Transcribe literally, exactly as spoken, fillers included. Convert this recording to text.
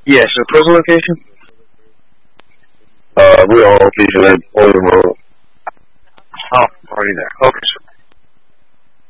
Yes, the prison location? Uh, we're all location at Boiler Road. Oh, already there. Okay,